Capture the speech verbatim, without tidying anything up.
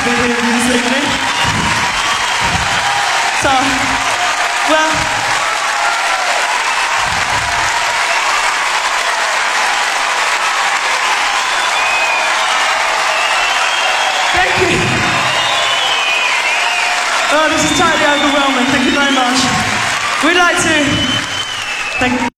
be here with you this evening. So, well, thank you. Oh, this is totally overwhelming. Thank you very much. We'd like to thank you.